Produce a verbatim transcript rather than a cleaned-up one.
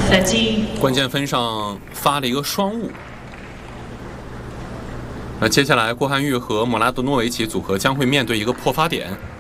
关键分上发了一个双误。那接下来，郭涵玉和莫拉德诺维奇组合将会面对一个破发点。